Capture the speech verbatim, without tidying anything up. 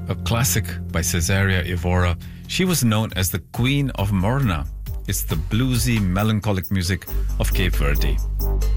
a classic by Cesaria Evora. She was known as the Queen of Morna. It's the bluesy, melancholic music of Cape Verde.